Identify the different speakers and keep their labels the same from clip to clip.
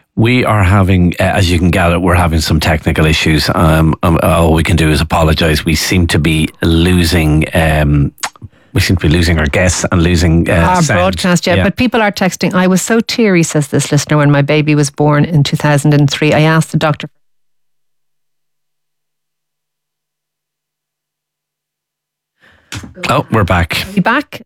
Speaker 1: We are having, as you can gather, we're having some technical issues. All we can do is apologise. We seem to be losing our guests and losing
Speaker 2: our
Speaker 1: sound.
Speaker 2: Broadcast. Yeah, but people are texting. I was so teary, says this listener, when my baby was born in 2003. I asked the doctor.
Speaker 1: Oh, we're back.
Speaker 2: Are you back?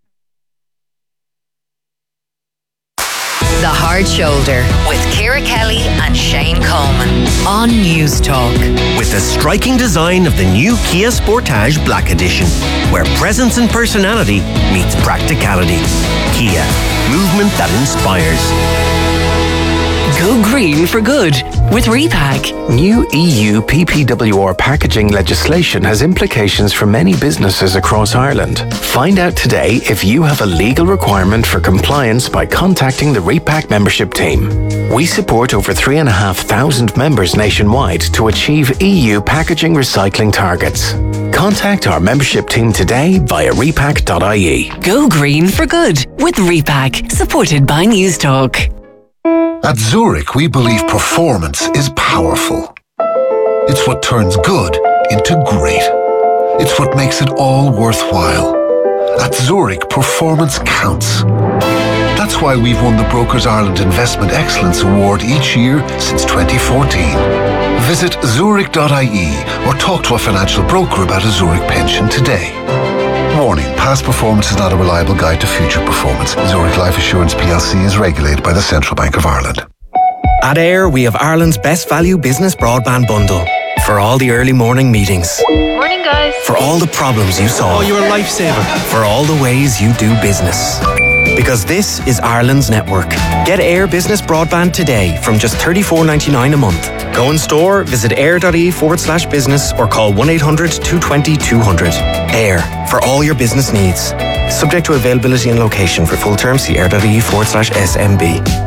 Speaker 3: The Hard Shoulder with Ciara Kelly and Shane Coleman on News Talk.
Speaker 4: With the striking design of the new Kia Sportage Black Edition, where presence and personality meets practicality. Kia, movement that inspires.
Speaker 5: Go green for good with Repack.
Speaker 6: New EU PPWR packaging legislation has implications for many businesses across Ireland. Find out today if you have a legal requirement for compliance by contacting the Repack membership team. We support over 3,500 members nationwide to achieve EU packaging recycling targets. Contact our membership team today via repack.ie.
Speaker 5: Go green for good with Repack, supported by News Talk.
Speaker 7: At Zurich, we believe performance is powerful. It's what turns good into great. It's what makes it all worthwhile. At Zurich, performance counts. That's why we've won the Brokers Ireland Investment Excellence Award each year since 2014. Visit zurich.ie or talk to a financial broker about a Zurich pension today. Warning, past performance is not a reliable guide to future performance. Zurich Life Assurance plc is regulated by the Central Bank of Ireland.
Speaker 4: At AIR, we have Ireland's best value business broadband bundle. For all the early morning meetings.
Speaker 8: Morning, guys.
Speaker 4: For all the problems you solve.
Speaker 9: Oh, you're a lifesaver.
Speaker 4: For all the ways you do business. Because this is Ireland's network. Get AIR Business Broadband today from just $34.99 a month. Go in store, visit air.ie/business or call 1-800-220-200. AIR, for all your business needs. Subject to availability and location. For full terms, see air.ie/SMB.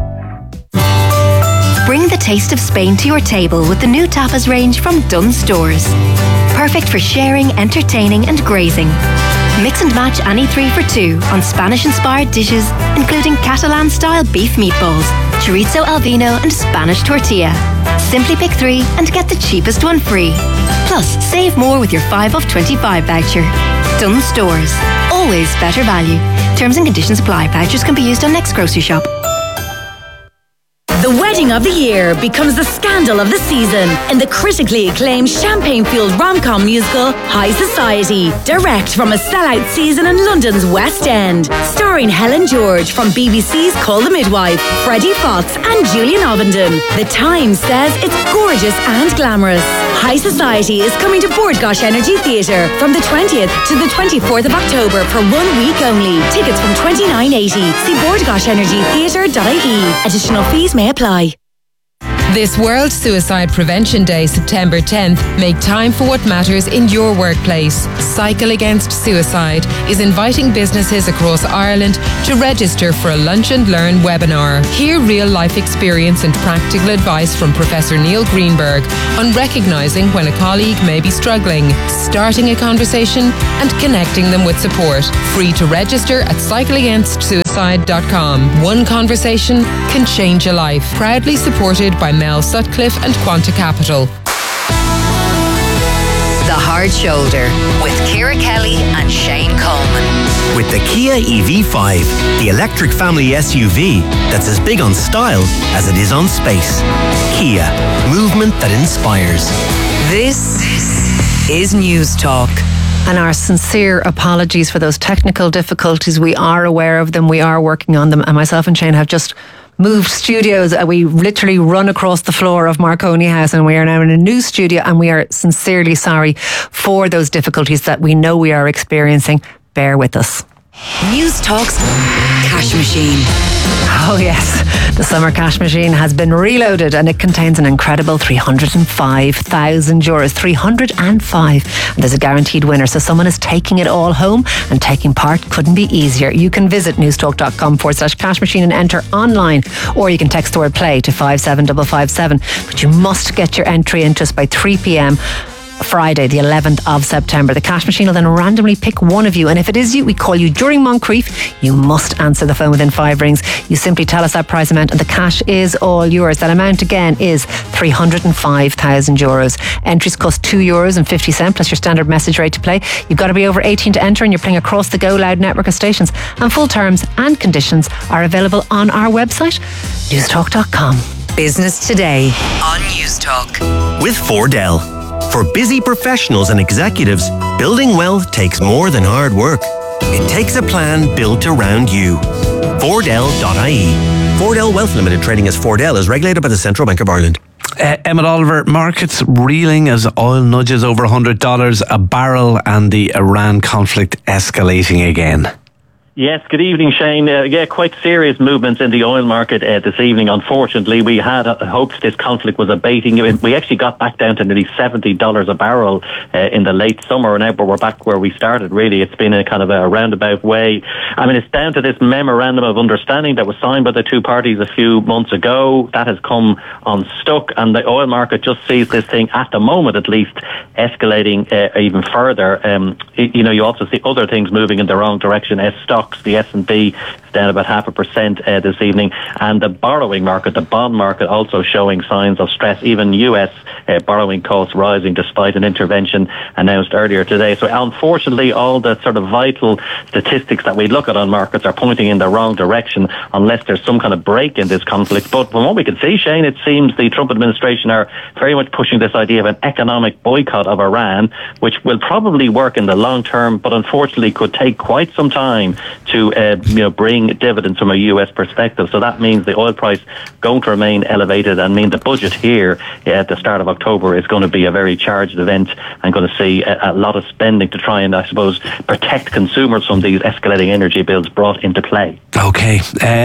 Speaker 10: Bring the taste of Spain to your table with the new tapas range from Dunnes Stores. Perfect for sharing, entertaining and grazing. Mix and match any 3 for 2 on Spanish-inspired dishes, including Catalan-style beef meatballs, chorizo al vino and Spanish tortilla. Simply pick 3 and get the cheapest one free. Plus, save more with your 5 off 25 voucher. Dunnes Stores. Always better value. Terms and conditions apply. Vouchers can be used on next grocery shop.
Speaker 11: The wedding of the year becomes the scandal of the season in the critically acclaimed champagne-fueled rom-com musical High Society, direct from a sellout season in London's West End. Starring Helen George from BBC's Call the Midwife, Freddie Fox and Julian Ovenden. The Times says it's gorgeous and glamorous. High Society is coming to Bord Gáis Energy Theatre from the 20th to the 24th of October for 1 week only. Tickets from $29.80. See bordgaishenergytheatre.ie. Additional fees may apply.
Speaker 12: This World Suicide Prevention Day, September 10th, make time for what matters in your workplace. Cycle Against Suicide is inviting businesses across Ireland to register for a Lunch and Learn webinar. Hear real-life experience and practical advice from Professor Neil Greenberg on recognising when a colleague may be struggling, starting a conversation and connecting them with support. Free to register at cycleagainstsuicide.com. One conversation can change a life. Proudly supported by Mel Sutcliffe and Quanta Capital.
Speaker 3: The Hard Shoulder with Ciara Kelly and Shane Coleman.
Speaker 4: With the Kia EV5, the electric family SUV that's as big on style as it is on space. Kia, movement that inspires.
Speaker 3: This is News Talk.
Speaker 2: And our sincere apologies for those technical difficulties. We are aware of them. We are working on them. And myself and Shane have just moved studios. We literally run across the floor of Marconi House and we are now in a new studio, and we are sincerely sorry for those difficulties that we know we are experiencing. Bear with us.
Speaker 3: News Talk's cash machine.
Speaker 2: Oh yes, the summer cash machine has been reloaded and it contains an incredible €305,000. 305. And there's a guaranteed winner, so someone is taking it all home, and taking part couldn't be easier. You can visit newstalk.com/cash machine and enter online, or you can text the word play to 57557. But you must get your entry in just by 3 p.m. Friday, the 11th of September. The cash machine will then randomly pick one of you, and if it is you, we call you during Moncrief. You must answer the phone within 5 rings. You simply tell us that prize amount and the cash is all yours. That amount again is €305,000. Entries cost €2.50 plus your standard message rate to play. You've got to be over 18 to enter, and you're playing across the Go Loud network of stations. And full terms and conditions are available on our website, newstalk.com.
Speaker 3: Business Today on Newstalk.
Speaker 8: With Fordell. For busy professionals and executives, building wealth takes more than hard work. It takes a plan built around you. Fordell.ie. Fordell Wealth Limited, trading as Fordell, is regulated by the Central Bank of Ireland.
Speaker 1: Emmett Oliver, markets reeling as oil nudges over $100 a barrel and the Iran conflict escalating again.
Speaker 9: Yes, good evening, Shane. Quite serious movements in the oil market this evening. Unfortunately, we had hoped this conflict was abating. We actually got back down to nearly $70 a barrel in the late summer, now, but we're back where we started, really. It's been a kind of a roundabout way. I mean, it's down to this memorandum of understanding that was signed by the two parties a few months ago. That has come unstuck, and the oil market just sees this thing, at the moment at least, escalating even further. You also see other things moving in the wrong direction as stocks. The S&P is down about 0.5% this evening, and the borrowing market, the bond market, also showing signs of stress. Even US borrowing costs rising despite an intervention announced earlier today. So unfortunately, all the sort of vital statistics that we look at on markets are pointing in the wrong direction unless there's some kind of break in this conflict. But from what we can see, Shane, it seems the Trump administration are very much pushing this idea of an economic boycott of Iran, which will probably work in the long term, but unfortunately could take quite some time to bring dividends from a US perspective. So that means the oil price going to remain elevated, and mean the budget here at the start of October is going to be a very charged event, and going to see a lot of spending to try and, I suppose, protect consumers from these escalating energy bills brought into play.
Speaker 1: Okay.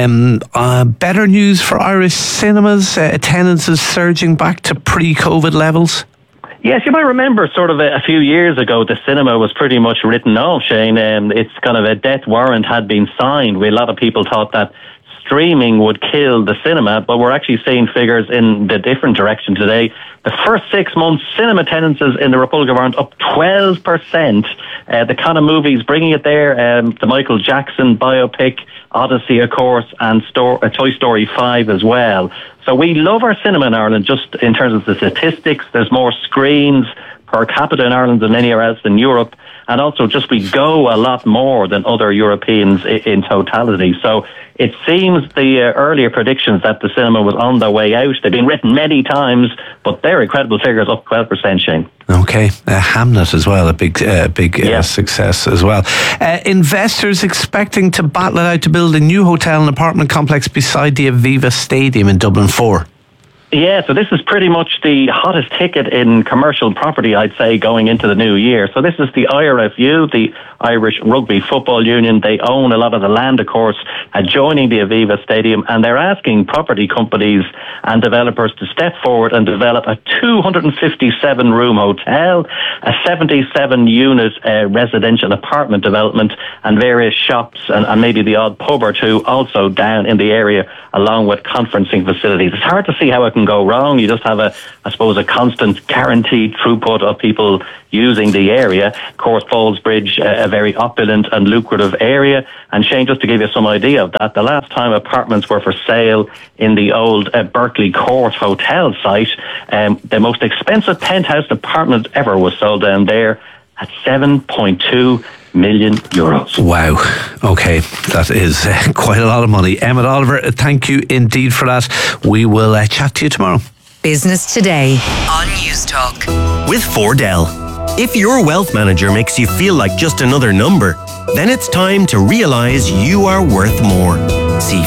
Speaker 1: Better news for Irish cinemas. Attendance is surging back to pre-COVID levels.
Speaker 9: Yes, you might remember sort of a few years ago, the cinema was pretty much written off, Shane. It's kind of a death warrant had been signed. A lot of people thought that streaming would kill the cinema, but we're actually seeing figures in the different direction today. The first 6 months, cinema attendances in the Republic of Ireland up 12%. The kind of movies bringing it there, the Michael Jackson biopic, Odyssey, of course, and Toy Story 5 as well. So we love our cinema in Ireland, just in terms of the statistics. There's more screens per capita in Ireland than anywhere else in Europe. And also just we go a lot more than other Europeans in totality. So it seems the earlier predictions that the cinema was on their way out, they've been written many times, but they're incredible figures, up 12%, Shane.
Speaker 1: Okay. Hamnet as well, a big success as well. Investors expecting to battle it out to build a new hotel and apartment complex beside the Aviva Stadium in Dublin 4.
Speaker 9: Yeah, so this is pretty much the hottest ticket in commercial property, I'd say, going into the new year. So this is the IRFU, the Irish Rugby Football Union. They own a lot of the land, of course, adjoining the Aviva Stadium, and they're asking property companies and developers to step forward and develop a 257-room hotel, a 77-unit residential apartment development, and various shops and maybe the odd pub or two also down in the area, along with conferencing facilities. It's hard to see how it can go wrong. You just have a constant guaranteed throughput of people using the area. Of course, Fallsbridge, a very opulent and lucrative area. And Shane, just to give you some idea of that, the last time apartments were for sale in the old Berkeley Court hotel site, the most expensive penthouse apartment ever was sold down there at €7.2 million.
Speaker 1: Wow. Okay, that is quite a lot of money. Emmett Oliver, thank you indeed for that. We will chat to you tomorrow.
Speaker 3: Business Today on Newstalk.
Speaker 8: With Fordell. If your wealth manager makes you feel like just another number, then it's time to realise you are worth more. See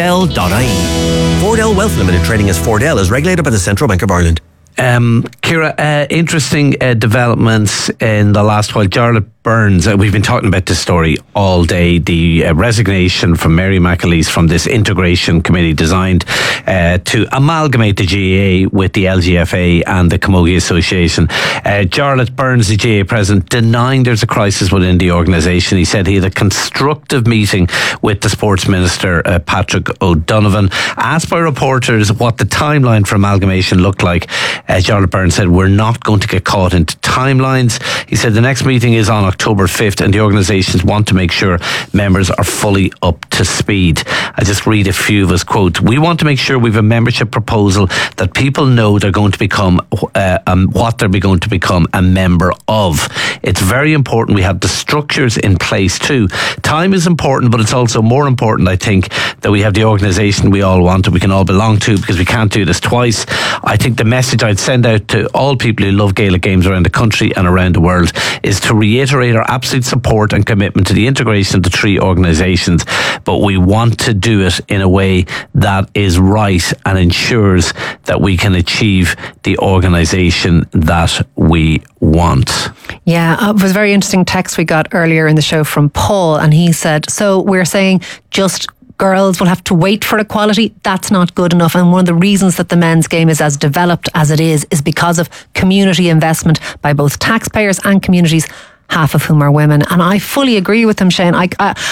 Speaker 8: Fordell.ie. Fordell Wealth Limited, trading as Fordell, is regulated by the Central Bank of Ireland.
Speaker 1: Ciara, interesting developments in the last while. Jarlath Burns, we've been talking about this story all day, the resignation from Mary McAleese from this integration committee designed to amalgamate the GAA with the LGFA and the Camogie Association. Jarlath Burns, the GAA president, denying there's a crisis within the organisation. He said he had a constructive meeting with the Sports Minister, Patrick O'Donovan. Asked by reporters what the timeline for amalgamation looked like, Jarlath Burns said, we're not going to get caught into timelines. He said the next meeting is on October 5th and the organisations want to make sure members are fully up to speed. I just read a few of his quotes. We want to make sure we have a membership proposal that people know they're going to become what they're going to become a member of. It's very important we have the structures in place too. Time is important, but it's also more important, I think, that we have the organisation we all want and we can all belong to, because we can't do this twice. I think the message I'd send out to all people who love Gaelic games around the country and around the world is to reiterate our absolute support and commitment to the integration of the three organisations, but we want to do it in a way that is right and ensures that we can achieve the organisation that we want.
Speaker 2: Yeah, it was a very interesting text we got earlier in the show from Paul, and he said, so we're saying just girls will have to wait for equality. That's not good enough. And one of the reasons that the men's game is as developed as it is because of community investment by both taxpayers and communities, half of whom are women. And I fully agree with him, Shane.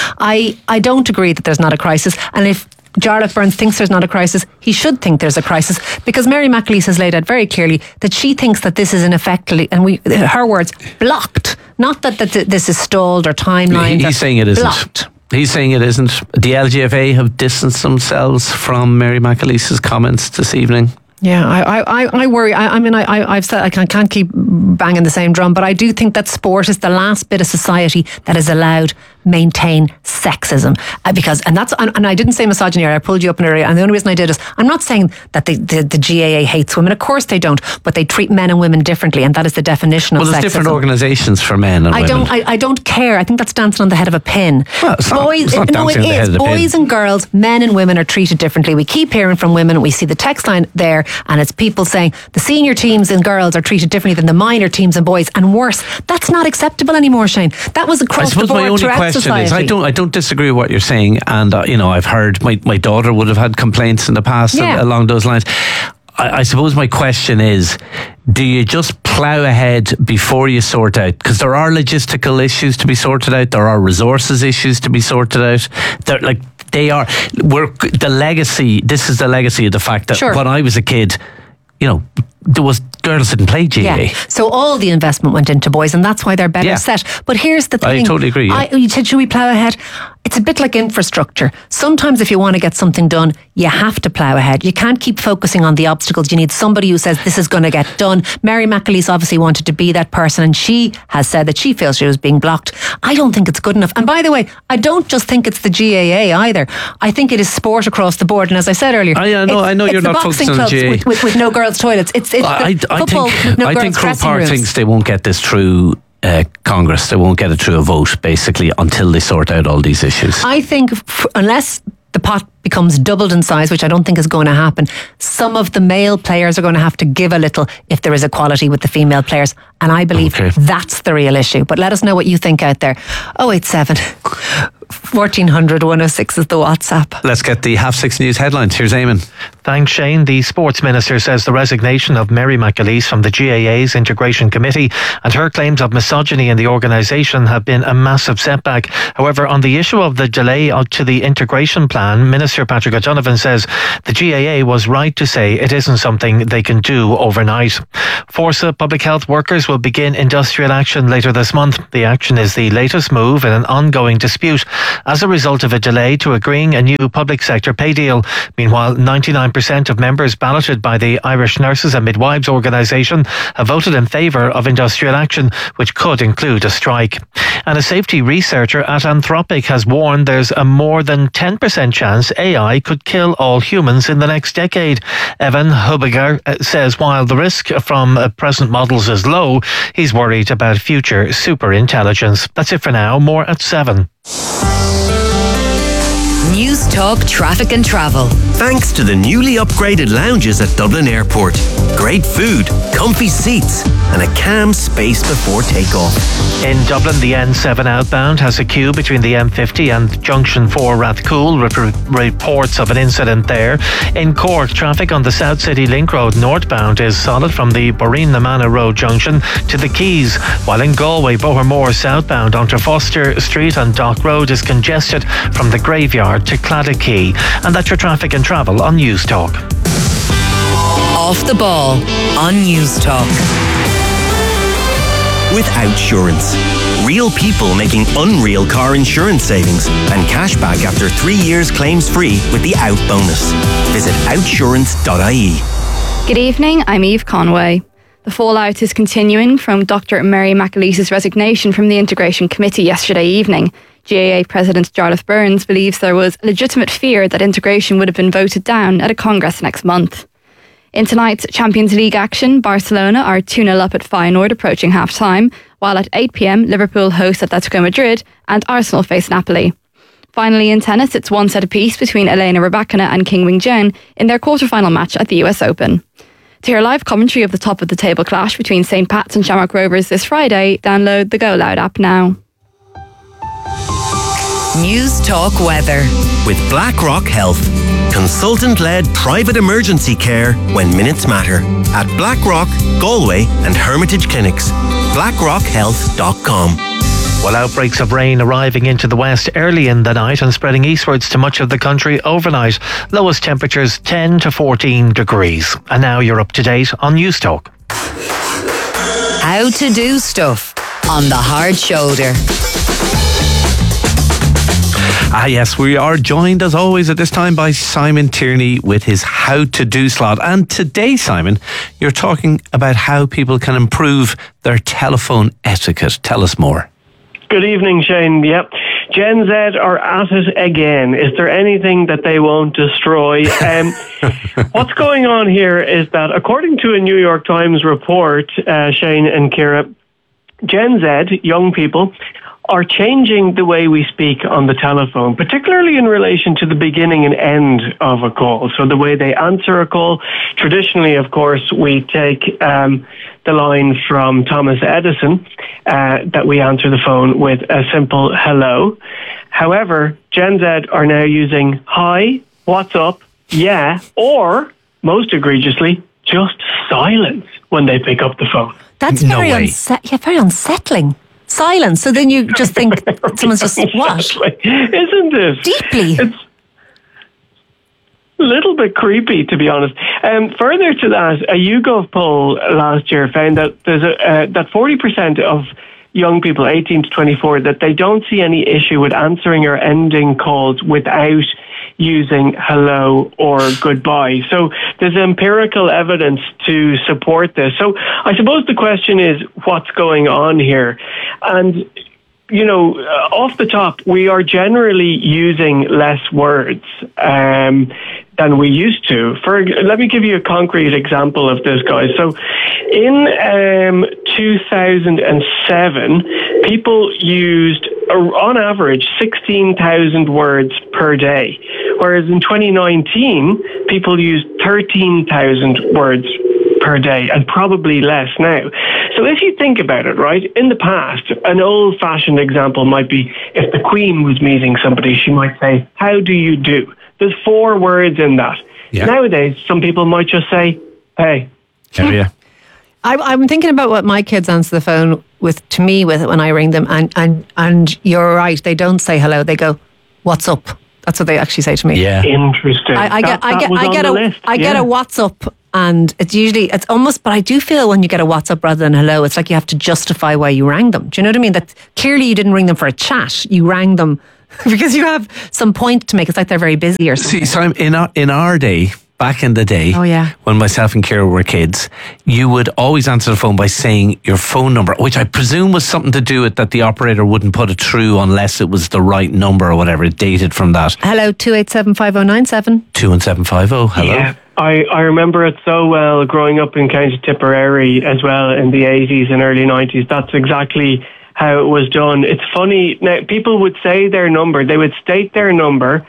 Speaker 2: I don't agree that there's not a crisis. And if Jarlath Burns thinks there's not a crisis, he should think there's a crisis, because Mary McAleese has laid out very clearly that she thinks that this is in effect, and her words, blocked. Not that this is stalled or timelined.
Speaker 1: He's saying it isn't.
Speaker 2: Blocked.
Speaker 1: He's saying it isn't. The LGFA have distanced themselves from Mary McAleese's comments this evening.
Speaker 2: Yeah, I worry. I've said I can't keep banging the same drum, but I do think that sport is the last bit of society that is allowed maintain sexism, and I didn't say misogyny earlier. I pulled you up in earlier, and the only reason I did is I'm not saying that the GAA hates women. Of course they don't, but they treat men and women differently, and that is the definition of sexism.
Speaker 1: Well, there's different organisations for men and women.
Speaker 2: I don't care. I think that's dancing on the head of a pin.
Speaker 1: Well, it's not dancing on the head of a pin.
Speaker 2: Boys and girls, men and women are treated differently. We keep hearing from women. We see the text line there, and it's people saying the senior teams and girls are treated differently than the minor teams and boys, and worse. That's not acceptable anymore, Shane. That was across the board throughout society.
Speaker 1: I don't disagree with what you're saying, and I've heard my daughter would have had complaints in the past along those lines. I suppose my question is, do you just plough ahead before you sort out? Because there are logistical issues to be sorted out, there are resources issues to be sorted out. The legacy. This is the legacy of the fact that when I was a kid, there was girls didn't play GAA.
Speaker 2: Yeah. So all the investment went into boys, and that's why they're better set. But here's the thing.
Speaker 1: I totally agree. Yeah.
Speaker 2: You said, should we plough ahead? It's a bit like infrastructure. Sometimes if you want to get something done, you have to plough ahead. You can't keep focusing on the obstacles. You need somebody who says this is going to get done. Mary McAleese obviously wanted to be that person, and she has said that she feels she was being blocked. I don't think it's good enough. And by the way, I don't just think it's the GAA either. I think it is sport across the board. And as I said earlier,
Speaker 1: I know you're not focusing on the GAA.
Speaker 2: With no girls' toilets. It's football with no girls' dressing rooms. I think Croke Park
Speaker 1: thinks they won't get this through Congress. They won't get it through a vote, basically, until they sort out all these issues.
Speaker 2: I think unless the pot becomes doubled in size, which I don't think is going to happen, some of the male players are going to have to give a little if there is equality with the female players. And I believe that's the real issue. But let us know what you think out there. 087 1400 106 is the WhatsApp.
Speaker 1: Let's get the 6:30 news headlines. Here's Eamon.
Speaker 13: Thanks, Shane. The Sports Minister says the resignation of Mary McAleese from the GAA's Integration Committee and her claims of misogyny in the organisation have been a massive setback. However, on the issue of the delay to the integration plan, Minister Patrick O'Donovan says the GAA was right to say it isn't something they can do overnight. Forza public health workers will begin industrial action later this month. The action is the latest move in an ongoing dispute as a result of a delay to agreeing a new public sector pay deal. Meanwhile, 99% of members balloted by the Irish Nurses and Midwives organisation have voted in favour of industrial action, which could include a strike. And a safety researcher at Anthropic has warned there's a more than 10% chance AI could kill all humans in the next decade. Evan Hubiger says while the risk from present models is low, he's worried about future superintelligence. That's it for now. More at 7.
Speaker 3: News News Talk Traffic and Travel.
Speaker 8: Thanks to the newly upgraded lounges at Dublin Airport. Great food, comfy seats, and a calm space before takeoff.
Speaker 13: In Dublin, the N7 outbound has a queue between the M50 and Junction 4 Rathcoole, reports of an incident there. In Cork, traffic on the South City Link Road northbound is solid from the Boreen-Namanagh Road junction to the Quays, while in Galway, Bohermore southbound onto Foster Street and Dock Road is congested from the Graveyard to Claddaquay. And that's your traffic and travel on News Talk.
Speaker 3: Off the Ball on News Talk.
Speaker 8: With Outsurance. Real people making unreal car insurance savings and cash back after 3 years claims free with the Out bonus. Visit outsurance.ie.
Speaker 14: Good evening, I'm Eve Conway. The fallout is continuing from Dr. Mary McAleese's resignation from the Integration Committee yesterday evening. GAA President Jarlath Burns believes there was legitimate fear that integration would have been voted down at a Congress next month. In tonight's Champions League action, Barcelona are 2-0 up at Feyenoord approaching half-time, while at 8 p.m, Liverpool host Atletico Madrid and Arsenal face Napoli. Finally, in tennis, it's one set apiece between Elena Rybakina and King Wing-Jen in their quarter-final match at the US Open. To hear live commentary of the top-of-the-table clash between St. Pat's and Shamrock Rovers this Friday, download the Go Loud app now.
Speaker 3: News Talk Weather.
Speaker 8: With BlackRock Health. Consultant-led private emergency care when minutes matter. At BlackRock, Galway and Hermitage Clinics. BlackRockHealth.com.
Speaker 13: Well, outbreaks of rain arriving into the west early in the night and spreading eastwards to much of the country overnight. Lowest temperatures 10 to 14 degrees. And now you're up to date on News Talk.
Speaker 3: How to do stuff on the hard shoulder.
Speaker 1: Yes, we are joined as always at this time by Simon Tierney with his How to Do slot. And today, Simon, you're talking about how people can improve their telephone etiquette. Tell us more.
Speaker 15: Good evening, Shane. Yep. Gen Z are at it again. Is there anything that they won't destroy? What's going on here is that according to a New York Times report, Shane and Ciara, Gen Z, young people, are changing the way we speak on the telephone, particularly in relation to the beginning and end of a call. So the way they answer a call. Traditionally, of course, we take the line from Thomas Edison that we answer the phone with a simple hello. However, Gen Z are now using hi, what's up, yeah, or, most egregiously, just silence when they pick up the phone.
Speaker 2: That's very unsettling. Silence. So then you just think someone's just what?
Speaker 15: Isn't it?
Speaker 2: Deeply.
Speaker 15: It's a little bit creepy, to be honest. Further to that, a YouGov poll last year found that there's that 40% of young people 18 to 24 that they don't see any issue with answering or ending calls without using hello or goodbye. So there's empirical evidence to support this. So I suppose the question is, what's going on here? And, you know, off the top, we are generally using less words than we used to. Let me give you a concrete example of this, guys. So in 2007, people used, on average, 16,000 words per day, whereas in 2019, people used 13,000 words per day, and probably less now. So if you think about it, right, in the past, an old-fashioned example might be if the Queen was meeting somebody, she might say, "How do you do?" There's 4 words in that. Yeah. Nowadays, some people might just say, "Hey."
Speaker 1: Yeah.
Speaker 2: I'm thinking about what my kids answer the phone with to me with when I ring them, and you're right. They don't say hello. They go, "What's up?" That's what they actually say to me.
Speaker 1: Yeah,
Speaker 15: interesting.
Speaker 2: I get a what's up, and it's almost. But I do feel when you get a what's up rather than hello, it's like you have to justify why you rang them. Do you know what I mean? That clearly you didn't ring them for a chat. You rang them because you have some point to make. It's like they're very busy or something.
Speaker 1: See, Simon, in our day, back in the day, when myself and Ciara were kids, you would always answer the phone by saying your phone number, which I presume was something to do with that the operator wouldn't put it through unless it was the right number or whatever. It dated from that.
Speaker 2: Hello, 2875097.
Speaker 1: 21750, hello.
Speaker 15: Yeah. I remember it so well growing up in County Tipperary as well in the 80s and early 90s. That's exactly how it was done. It's funny, now people would say their number, they would state their number,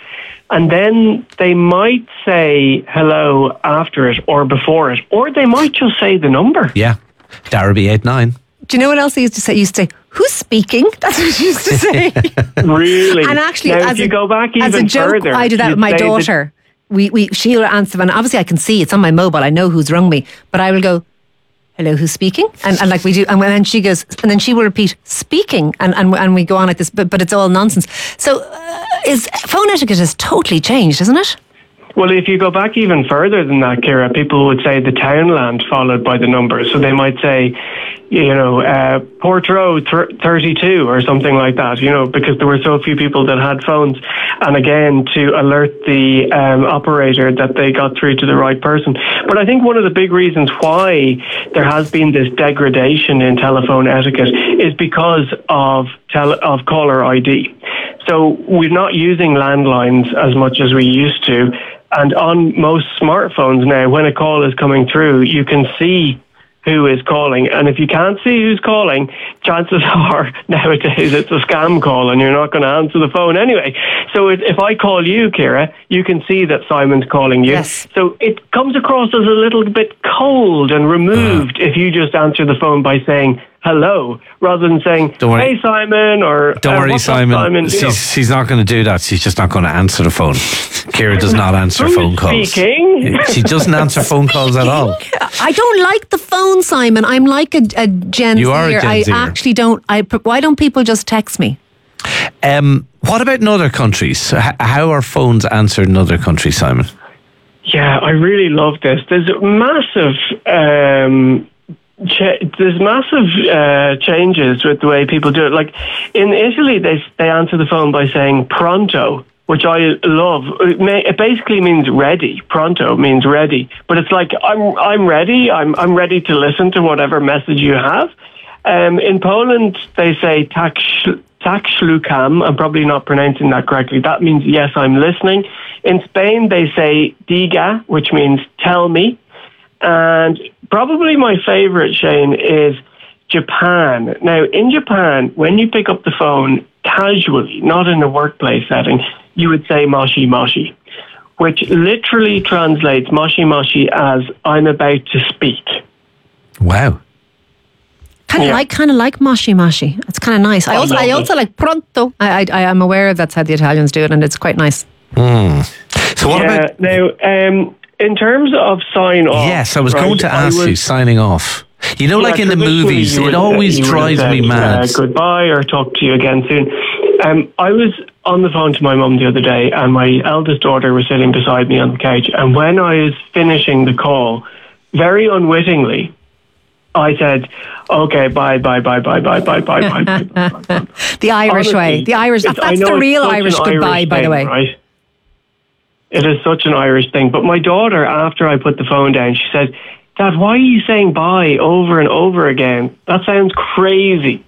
Speaker 15: and then they might say hello after it or before it, or they might just say the number.
Speaker 1: Yeah, Darby 89.
Speaker 2: Do you know what else he used to say? He used to say, "Who's speaking?" That's what he used to say.
Speaker 15: Really?
Speaker 2: And actually,
Speaker 15: now, if you go back even
Speaker 2: as a joke,
Speaker 15: further,
Speaker 2: I do that with my daughter. She'll answer, and obviously I can see it's on my mobile. I know who's rung me, but I will go, "Hello, who's speaking?" And like we do, and then she goes, and then she will repeat, "Speaking," and we go on like this, but it's all nonsense. So, phone etiquette has totally changed, isn't it?
Speaker 15: Well, if you go back even further than that, Ciara, people would say the townland followed by the number. So they might say, Port Road 32 or something like that, because there were so few people that had phones. And again, to alert the operator that they got through to the right person. But I think one of the big reasons why there has been this degradation in telephone etiquette is because of caller ID. So we're not using landlines as much as we used to. And on most smartphones now, when a call is coming through, you can see who is calling. And if you can't see who's calling, chances are nowadays it's a scam call and you're not going to answer the phone anyway. So if I call you, Ciara, you can see that Simon's calling you.
Speaker 2: Yes.
Speaker 15: So it comes across as a little bit cold and removed if you just answer the phone by saying hello, rather than saying, "Hey, Simon," or
Speaker 1: "Don't worry, Simon." She's not going to do that. She's just not going to answer the phone. Ciara does not answer phone calls.
Speaker 15: Speaking?
Speaker 1: She doesn't answer phone calls at all.
Speaker 2: I don't like the phone, Simon. I'm like a Gen
Speaker 1: You are a
Speaker 2: Zer.
Speaker 1: Gen Zer.
Speaker 2: I actually don't. Why don't people just text me?
Speaker 1: What about in other countries? How are phones answered in other countries, Simon?
Speaker 15: Yeah, I really love this. There's massive changes with the way people do it. Like in Italy, they answer the phone by saying pronto, which I love. It basically means ready. Pronto means ready, but it's like I'm ready. I'm ready to listen to whatever message you have. In Poland, they say tak szlukam. I'm probably not pronouncing that correctly. That means yes, I'm listening. In Spain, they say diga, which means tell me. And probably my favorite, Shane, is Japan. Now, in Japan, when you pick up the phone casually, not in a workplace setting, you would say moshi moshi, which literally translates moshi moshi as I'm about to speak.
Speaker 1: Wow.
Speaker 2: Kind of like moshi moshi. It's kind of nice. I also like pronto. I am aware that's how the Italians do it, and it's quite nice.
Speaker 1: So what about
Speaker 15: now? In terms of sign off,
Speaker 1: yes, I was going to ask you signing off. Like in the movies, it always drives me mad.
Speaker 15: Goodbye or talk to you again soon. I was on the phone to my mum the other day, and my eldest daughter was sitting beside me on the couch. And when I was finishing the call, very unwittingly, I said, "Okay, bye, bye, bye, bye, bye, bye, bye, bye."
Speaker 2: The Irish way, the Irish. That's the real Irish goodbye, by the way.
Speaker 15: Right? It is such an Irish thing. But my daughter, after I put the phone down, she said, "Dad, why are you saying bye over and over again? That sounds crazy."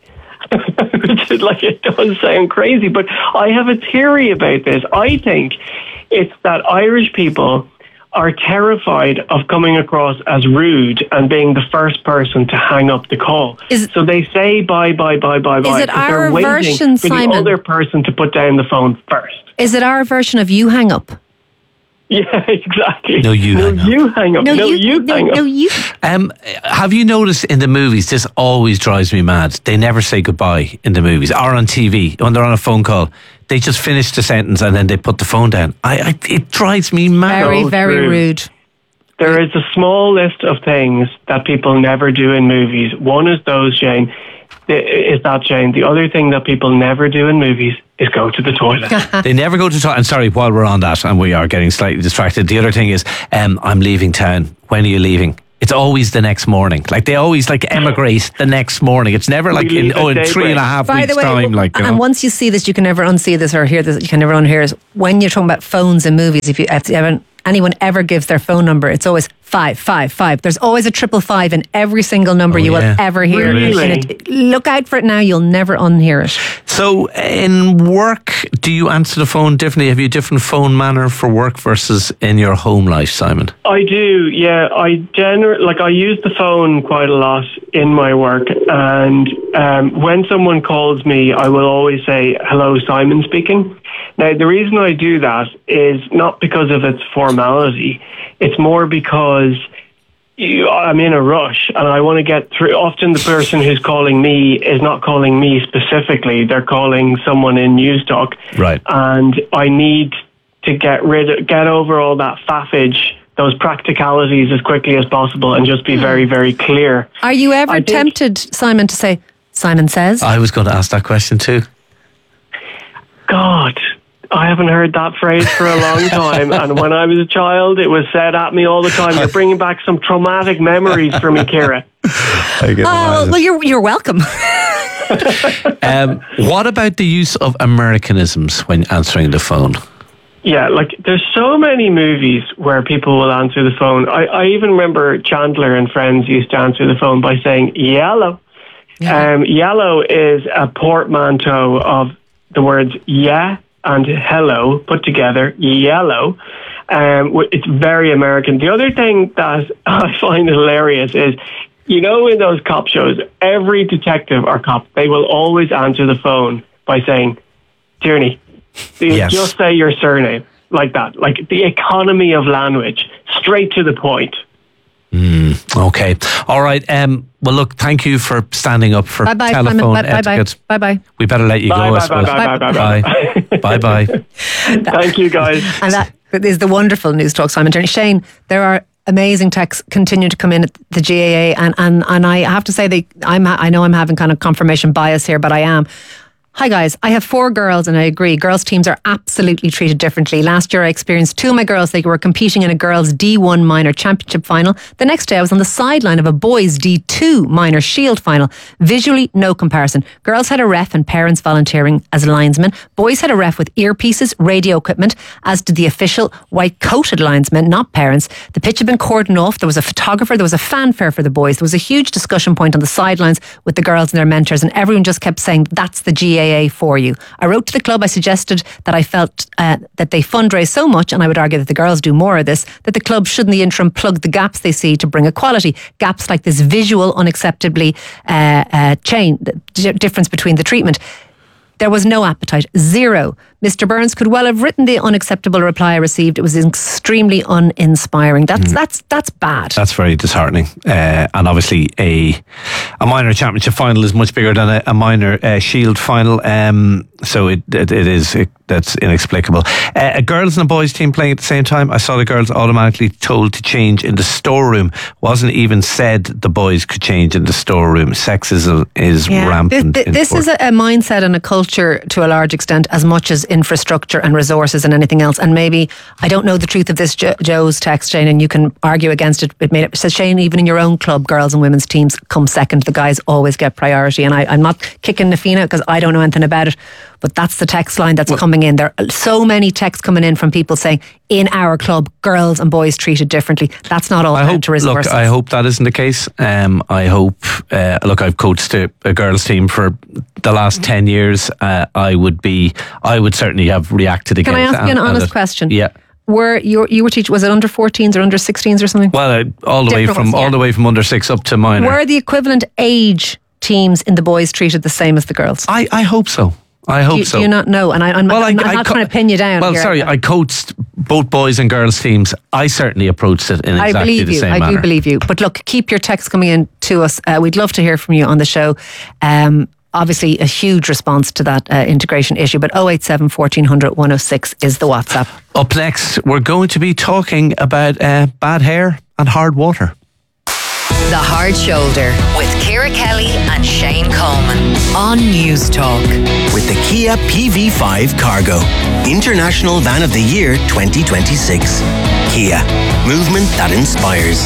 Speaker 15: Like, it does sound crazy, but I have a theory about this. I think it's that Irish people are terrified of coming across as rude and being the first person to hang up the call. So they say bye, bye, bye, bye, bye.
Speaker 2: Is it our
Speaker 15: waiting
Speaker 2: version,
Speaker 15: for
Speaker 2: Simon?
Speaker 15: the other person to put down the phone first.
Speaker 2: Is it our version of you hang up?
Speaker 15: Yeah, exactly.
Speaker 1: No, you hang up.
Speaker 15: You hang up. No, you hang up.
Speaker 2: No, you.
Speaker 1: Have you noticed in the movies, this always drives me mad, they never say goodbye in the movies, or on TV, when they're on a phone call, they just finish the sentence and then they put the phone down. It drives me mad.
Speaker 2: Very, very rude.
Speaker 15: There is a small list of things that people never do in movies. One is those, Jane. Jane. The other thing that people never do in movies is go to the toilet.
Speaker 1: They never go to the toilet. And sorry, while we're on that, and we are getting slightly distracted, the other thing is, I'm leaving town. When are you leaving? It's always the next morning. Like, they always emigrate the next morning. It's never like in 3.5 weeks' time.
Speaker 2: And once you see this, you can never unsee this or hear this. You can never unhear it. When you're talking about phones in movies, if anyone ever gives their phone number, it's always 555. There's always a 555 in every single number you will ever hear.
Speaker 15: Really?
Speaker 2: Look out for it now. You'll never unhear it.
Speaker 1: So in work, do you answer the phone differently? Have you a different phone manner for work versus in your home life, Simon?
Speaker 15: I do, yeah. I use the phone quite a lot in my work, and when someone calls me, I will always say, "Hello, Simon speaking." Now, the reason I do that is not because of its formality. It's more because I'm in a rush and I want to get through. Often the person who's calling me is not calling me specifically. They're calling someone in News Talk.
Speaker 1: Right.
Speaker 15: And I need to get over all that faffage, those practicalities as quickly as possible and just be very, very clear.
Speaker 2: Are you ever tempted, Simon, to say, Simon says?
Speaker 1: I was going to ask that question too.
Speaker 15: God, I haven't heard that phrase for a long time. And when I was a child, it was said at me all the time. You're bringing back some traumatic memories for me, Ciara.
Speaker 2: Well, you're welcome.
Speaker 1: What about the use of Americanisms when answering the phone?
Speaker 15: Yeah, like there's so many movies where people will answer the phone. I even remember Chandler and Friends used to answer the phone by saying yellow. Yellow is a portmanteau of the words yeah and hello put together, yellow. It's very American. The other thing that I find hilarious is, you know, in those cop shows, every detective or cop, they will always answer the phone by saying, Tierney.
Speaker 1: Yes.
Speaker 15: Just say your surname like that. Like the economy of language, straight to the point.
Speaker 1: Okay. All right. Well, look, thank you for standing up for telephone etiquette.
Speaker 2: Bye-bye.
Speaker 1: We better let you go, I suppose. Bye-bye.
Speaker 15: Thank you, guys.
Speaker 2: And that is the wonderful News Talk, Simon Tierney. Shane, there are amazing texts continue to come in at the GAA, and I have to say I know I'm having kind of confirmation bias here, but I am. Hi guys, I have 4 girls and I agree, girls teams are absolutely treated differently. Last year I experienced 2 of my girls, they were competing in a girls D1 minor championship final. The next day I was on the sideline of a boys D2 minor shield final. Visually, no comparison. Girls had a ref and parents volunteering as linesmen. Boys had a ref with earpieces, radio equipment, as did the official white-coated linesmen, not parents. The pitch had been cordoned off, there was a photographer, there was a fanfare for the boys. There was a huge discussion point on the sidelines with the girls and their mentors, and everyone just kept saying, that's the GAA for you. I wrote to the club, I suggested that I felt that they fundraise so much, and I would argue that the girls do more of this, that the club should in the interim plug the gaps they see to bring equality. Gaps like this visual, unacceptably difference between the treatment. There was no appetite, zero. Mr. Burns could well have written the unacceptable reply I received. It was extremely uninspiring. That's bad.
Speaker 1: That's very disheartening. And obviously a minor championship final is much bigger than a minor shield final. So that's inexplicable. A girls and a boys team playing at the same time. I saw the girls automatically told to change in the storeroom. Wasn't even said the boys could change in the storeroom. Sexism is rampant.
Speaker 2: This is a mindset and a culture to a large extent, as much as infrastructure and resources and anything else. And maybe, I don't know the truth of this Joe's text, Shane, and you can argue against it. It says, Shane, even in your own club, girls and women's teams come second. The guys always get priority. And I'm not kicking Nafina because I don't know anything about it, but that's the text line that's coming in. There are so many texts coming in from people saying, in our club, girls and boys treated differently. That's not all down to resources.
Speaker 1: Look, I hope that isn't the case. I hope, I've coached a girls team for the last 10 years. I would certainly have reacted against it.
Speaker 2: Can I ask you an honest question?
Speaker 1: Yeah.
Speaker 2: You were teaching, was it under 14s or under 16s or something?
Speaker 1: Well, all the way from under 6 up to minor.
Speaker 2: Were the equivalent age teams in the boys treated the same as the girls?
Speaker 1: I hope so. I hope so.
Speaker 2: Do you not know? And I'm not trying to pin you down.
Speaker 1: Well,
Speaker 2: here.
Speaker 1: sorry, I coached both boys and girls teams. I certainly approached it in exactly the same manner.
Speaker 2: I do believe you. But look, keep your texts coming in to us. We'd love to hear from you on the show. Obviously, a huge response to that integration issue, but 087 1400 106 is the WhatsApp.
Speaker 1: Up next, we're going to be talking about bad hair and hard water.
Speaker 3: The Hard Shoulder with Ciara Kelly and Shane Coleman on News Talk.
Speaker 8: With the Kia PV5 Cargo, International Van of the Year 2026. Kia, movement that inspires.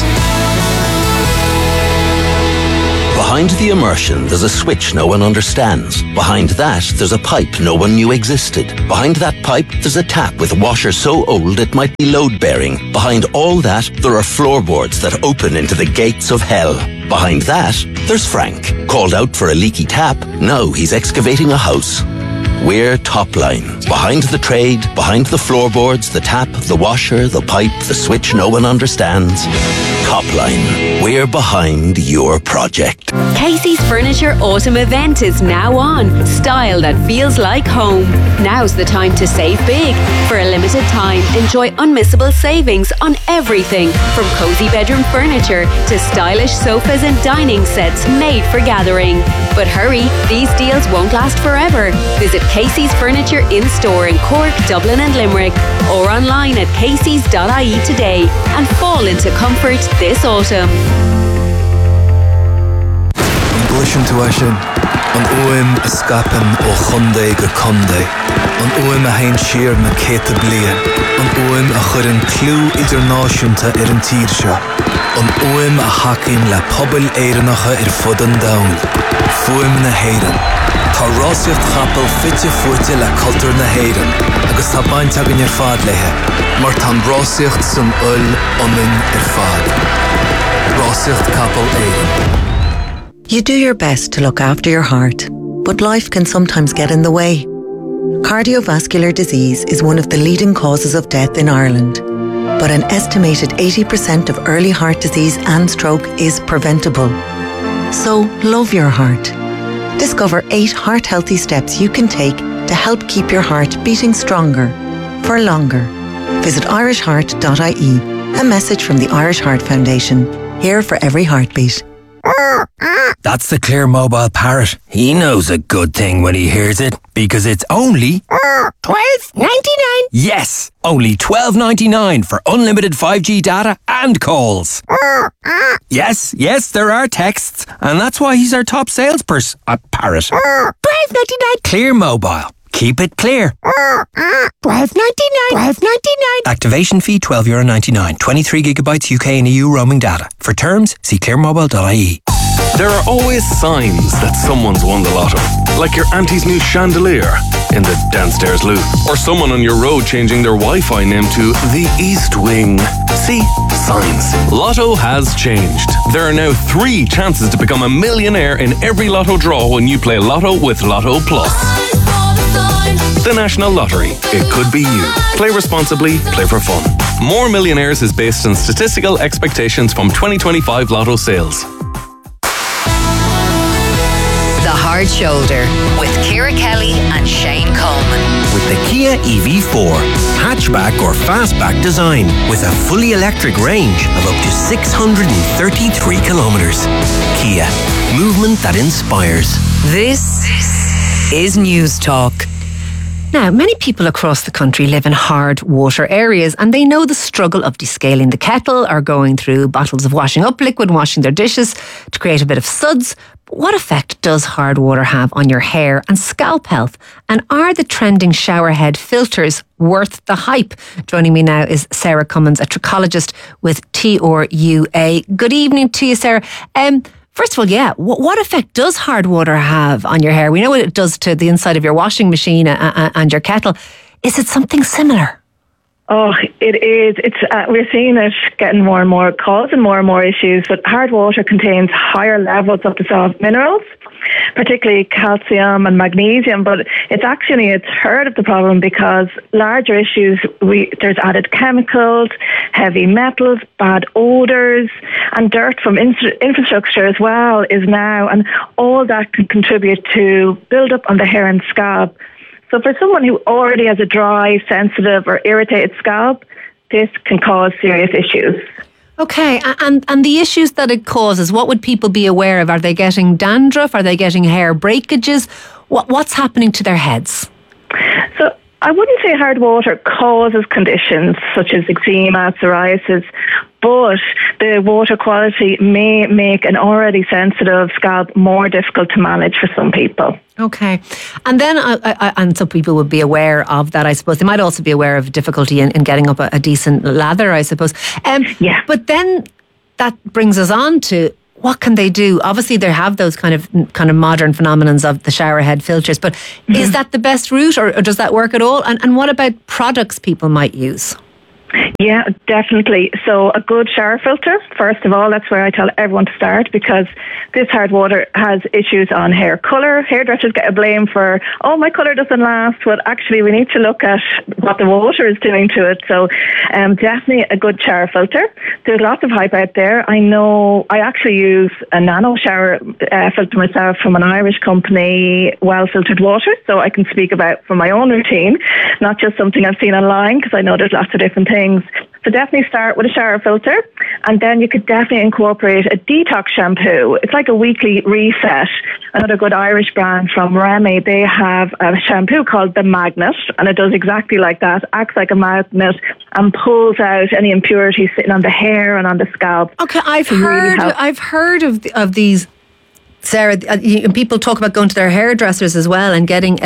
Speaker 16: Behind the immersion, there's a switch no one understands. Behind that, there's a pipe no one knew existed. Behind that pipe, there's a tap with a washer so old it might be load-bearing. Behind all that, there are floorboards that open into the gates of hell. Behind that, there's Frank. Called out for a leaky tap, now he's excavating a house. We're Topline. Behind the trade, behind the floorboards, the tap, the washer, the pipe, the switch no one understands. Topline. We're behind your project.
Speaker 17: Casey's Furniture Autumn event is now on. Style that feels like home. Now's the time to save big. For a limited time, enjoy unmissable savings on everything from cozy bedroom furniture to stylish sofas and dining sets made for gathering. But hurry, these deals won't last forever. Visit Casey's Furniture in-store in Cork, Dublin and Limerick, or online at caseys.ie today and fall into comfort this autumn.
Speaker 18: Glishin to Ashin, an uim a scapan o chunde go conde, an uim a hain sheer na ceta blian, an uim a churin clú idirnáisiúnta an tír seo, an uim a hakin le pobl éirenacha fud an dawn, fuim na héirean. Tá rásaíocht chapel fitte fuirte le cultúr na héirean, agus tá baint agan fad lethe, mar tá rásaíocht san onin fad. Rásaíocht capel éirean.
Speaker 19: You do your best to look after your heart, but life can sometimes get in the way. Cardiovascular disease is one of the leading causes of death in Ireland, but an estimated 80% of early heart disease and stroke is preventable. So love your heart. Discover 8 heart-healthy steps you can take to help keep your heart beating stronger for longer. Visit irishheart.ie, a message from the Irish Heart Foundation, here for every heartbeat.
Speaker 20: That's the Clear Mobile Parrot. He knows a good thing when he hears it, because it's only
Speaker 21: $12.99.
Speaker 20: Yes, only $12.99 for unlimited 5G data and calls. Yes, there are texts, and that's why he's our top salesperson. A parrot.
Speaker 21: $12.99.
Speaker 20: Clear Mobile. Keep it clear.
Speaker 21: $12.99.
Speaker 20: Activation fee €12.99. 23 gigabytes UK and EU roaming data. For terms, see clearmobile.ie.
Speaker 22: There are always signs that someone's won the lotto. Like your auntie's new chandelier in the downstairs loo. Or someone on your road changing their Wi-Fi name to the East Wing. See? Signs. Lotto has changed. There are now 3 chances to become a millionaire in every lotto draw when you play Lotto with Lotto Plus. The National Lottery. It could be you. Play responsibly, play for fun. More Millionaires is based on statistical expectations from 2025 Lotto sales.
Speaker 3: The Hard Shoulder with Ciara Kelly and Shane Coleman.
Speaker 8: With the Kia EV4, hatchback or fastback design with a fully electric range of up to 633 kilometres. Kia, movement that inspires.
Speaker 3: This is News Talk.
Speaker 2: Now, many people across the country live in hard water areas and they know the struggle of descaling the kettle or going through bottles of washing up liquid, washing their dishes to create a bit of suds. But what effect does hard water have on your hair and scalp health? And are the trending showerhead filters worth the hype? Joining me now is Sarah Cummins, a trichologist with TRUA. Good evening to you, Sarah. First of all, what effect does hard water have on your hair? We know what it does to the inside of your washing machine and your kettle. Is it something similar?
Speaker 23: Oh, it is. We're seeing it getting more and more, causing more and more issues. But hard water contains higher levels of dissolved minerals, particularly calcium and magnesium. But it's actually a third of the problem, because larger issues, there's added chemicals, heavy metals, bad odours, and dirt from infrastructure as well is now. And all that can contribute to build up on the hair and scalp. So for someone who already has a dry, sensitive or irritated scalp, this can cause serious issues.
Speaker 2: Okay, and the issues that it causes, what would people be aware of? Are they getting dandruff? Are they getting hair breakages? What's happening to their heads?
Speaker 23: So I wouldn't say hard water causes conditions such as eczema, psoriasis, but the water quality may make an already sensitive scalp more difficult to manage for some people.
Speaker 2: Okay. And then, and some people would be aware of that, I suppose. They might also be aware of difficulty in getting up a decent lather, I suppose.
Speaker 23: Yeah.
Speaker 2: But then that brings us on to, what can they do? Obviously, they have those kind of modern phenomenons of the showerhead filters, but is that the best route, or does that work at all? And what about products people might use?
Speaker 23: Yeah, definitely. So a good shower filter, first of all, that's where I tell everyone to start, because this hard water has issues on hair colour. Hairdressers get a blame for, oh, my colour doesn't last. But actually, we need to look at what the water is doing to it. So definitely a good shower filter. There's lots of hype out there. I know I actually use a nano shower filter myself from an Irish company, Well Filtered Water. So I can speak about from my own routine, not just something I've seen online, because I know there's lots of different things. So definitely start with a shower filter, and then you could definitely incorporate a detox shampoo. It's like a weekly reset. Another good Irish brand from Remy, they have a shampoo called the Magnet, and it does exactly like that, acts like a magnet and pulls out any impurities sitting on the hair and on the scalp.
Speaker 2: Okay, I've heard of these, Sarah. People talk about going to their hairdressers as well and getting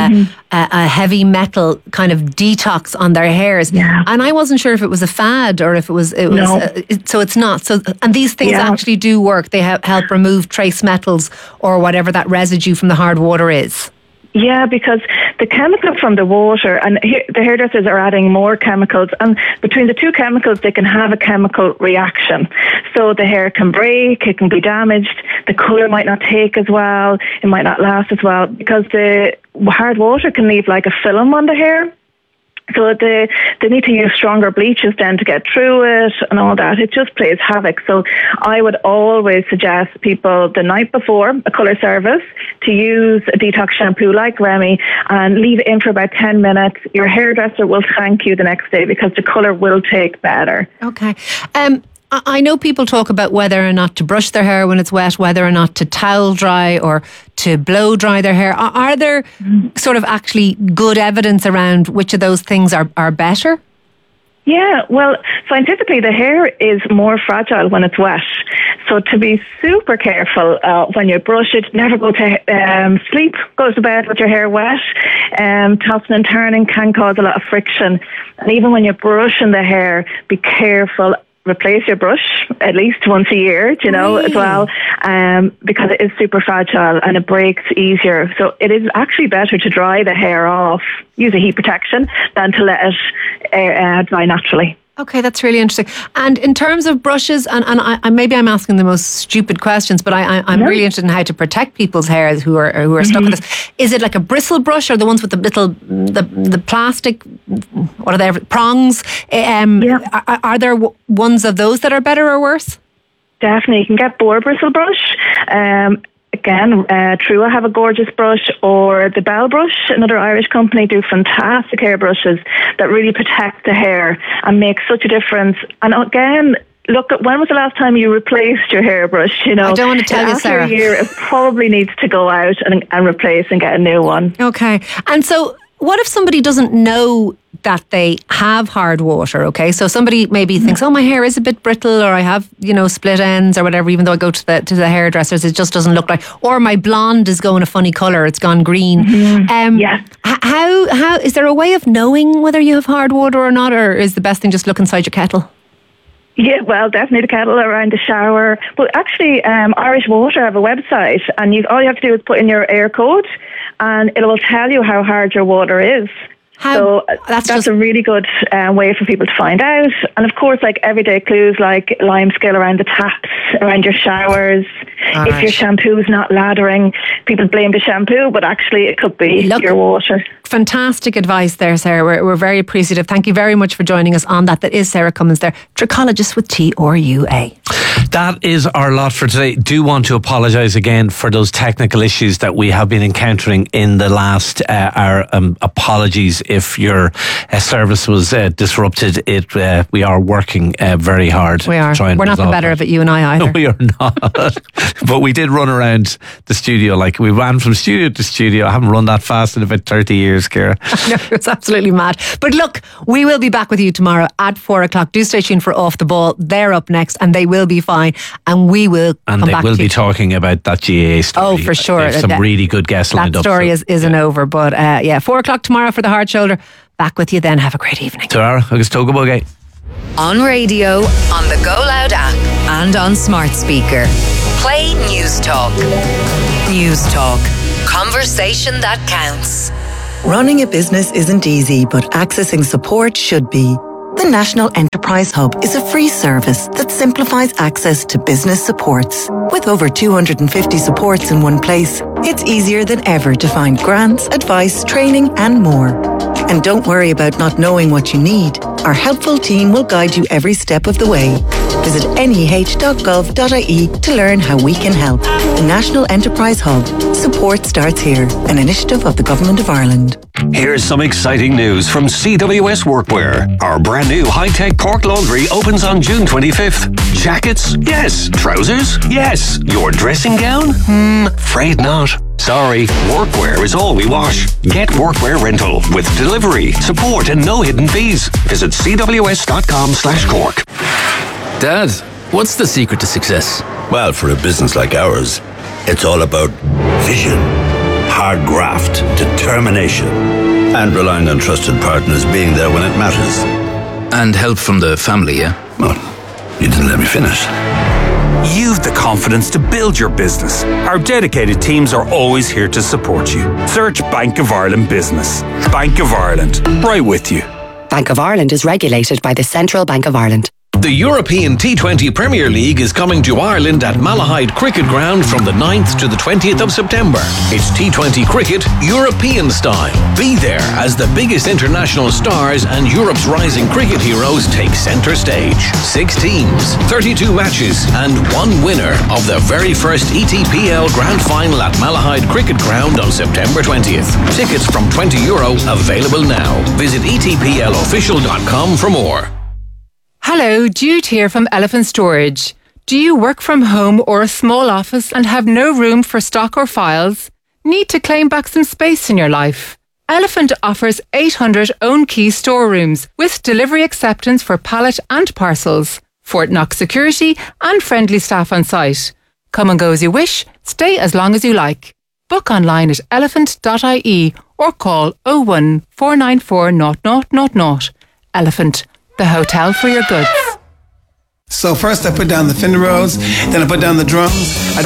Speaker 2: a heavy metal kind of detox on their hairs. Yeah. And I wasn't sure if it was a fad or if it was.
Speaker 23: No.
Speaker 2: So it's not. So, and these things actually do work. They help remove trace metals or whatever that residue from the hard water is.
Speaker 23: Yeah, because the chemical from the water, and the hairdressers are adding more chemicals, and between the two chemicals they can have a chemical reaction. So the hair can break, it can be damaged, the colour might not take as well, it might not last as well, because the hard water can leave like a film on the hair. So they need to use stronger bleaches then to get through it and all that. It just plays havoc. So I would always suggest people the night before a colour service to use a detox shampoo like Remy and leave it in for about 10 minutes. Your hairdresser will thank you the next day because the colour will take better.
Speaker 2: Okay. I know people talk about whether or not to brush their hair when it's wet, whether or not to towel dry or to blow dry their hair. Are there sort of actually good evidence around which of those things are better?
Speaker 23: Yeah, well, scientifically the hair is more fragile when it's wet. So to be super careful when you brush it, never go to sleep, go to bed with your hair wet. Tossing and turning can cause a lot of friction. And even when you're brushing the hair, be careful. Replace your brush at least once a year, as well, because it is super fragile and it breaks easier. So it is actually better to dry the hair off, use a heat protection, than to let it dry naturally.
Speaker 2: Okay, that's really interesting. And in terms of brushes, and I maybe I'm asking the most stupid questions, but I'm really interested in how to protect people's hair who are stuck with this. Is it like a bristle brush or the ones with the little the plastic, what are they, prongs? Are there ones of those that are better or worse?
Speaker 23: Definitely, you can get boar bristle brush. Again, Trua have a gorgeous brush, or the Bell brush, another Irish company, do fantastic hair brushes that really protect the hair and make such a difference. And again, look at when was the last time you replaced your hairbrush? I
Speaker 2: don't want to tell you, Sarah.
Speaker 23: After a year, it probably needs to go out and replace and get a new one.
Speaker 2: Okay. And so what if somebody doesn't know that they have hard water? Okay, so somebody maybe thinks, oh, my hair is a bit brittle, or I have, split ends or whatever, even though I go to the hairdressers, it just doesn't look like, or my blonde is going a funny colour, it's gone green. How is there a way of knowing whether you have hard water or not, or is the best thing just look inside your kettle?
Speaker 23: Yeah, well, definitely the kettle around the shower. But actually, Irish Water have a website, and all you have to do is put in your air code, and it will tell you how hard your water is. So that's a really good way for people to find out. And of course, like everyday clues like lime scale around the taps, around your showers. If your shampoo is not lathering, people blame the shampoo, but actually it could be your water.
Speaker 2: Fantastic advice there, Sarah. We're very appreciative. Thank you very much for joining us on that. That is Sarah Cummins there, trichologist with TRUA.
Speaker 1: That is our lot for today. Do want to apologise again for those technical issues that we have been encountering in the last hour. Apologies if your service was disrupted. We are working very hard.
Speaker 2: We are. We're not the better of it, you and I either.
Speaker 1: No, we are not. But we did run around the studio. Like, we ran from studio to studio. I haven't run that fast in about 30 years, Ciara.
Speaker 2: No, it's absolutely mad. But look, we will be back with you tomorrow at 4:00. Do stay tuned for Off the Ball. They're up next and they will be fine. And we will come back to you.
Speaker 1: And they will be talking about that GAA story.
Speaker 2: Oh, for sure.
Speaker 1: They have some really good guests lined up.
Speaker 2: That story isn't over. But 4:00 tomorrow for the Hard Shoulder. Back with you then. Have a great evening.
Speaker 1: Tara, agus tóga bogé.
Speaker 3: On radio, on the Go Loud app, and on smart speaker. Play News Talk. News Talk. Conversation that counts.
Speaker 19: Running a business isn't easy, but accessing support should be. The National Enterprise Hub is a free service that simplifies access to business supports. With over 250 supports in one place, it's easier than ever to find grants, advice, training and more. And don't worry about not knowing what you need. Our helpful team will guide you every step of the way. Visit neh.gov.ie to learn how we can help. The National Enterprise Hub. Support starts here. An initiative of the Government of Ireland.
Speaker 5: Here's some exciting news from CWS Workwear. Our brand new high-tech Cork laundry opens on June 25th. Jackets? Yes. Trousers? Yes. Your dressing gown? Afraid not. Sorry, workwear is all we wash. Get workwear rental with delivery, support and no hidden fees. Visit cws.com/Cork.
Speaker 6: Dad, what's the secret to success?
Speaker 7: Well, for a business like ours, it's all about vision, hard graft, determination, and relying on trusted partners being there when it matters.
Speaker 6: And help from the family, yeah?
Speaker 7: Well, you didn't let me finish.
Speaker 24: You've the confidence to build your business. Our dedicated teams are always here to support you. Search Bank of Ireland Business. Bank of Ireland, right with you.
Speaker 25: Bank of Ireland is regulated by the Central Bank of Ireland.
Speaker 26: The European T20 Premier League is coming to Ireland at Malahide Cricket Ground from the 9th to the 20th of September. It's T20 cricket European style. Be there as the biggest international stars and Europe's rising cricket heroes take centre stage. 6 teams, 32 matches and one winner of the very first ETPL Grand Final at Malahide Cricket Ground on September 20th. Tickets from €20 available now. Visit etplofficial.com for more.
Speaker 12: Hello, Jude here from Elephant Storage. Do you work from home or a small office and have no room for stock or files? Need to claim back some space in your life? Elephant offers 800 own key storerooms with delivery acceptance for pallet and parcels, Fort Knox security and friendly staff on site. Come and go as you wish, stay as long as you like. Book online at elephant.ie or call 01 494 0000. Elephant, the hotel for your goods.
Speaker 27: So first I put down the fender roads, then I put down the drums, I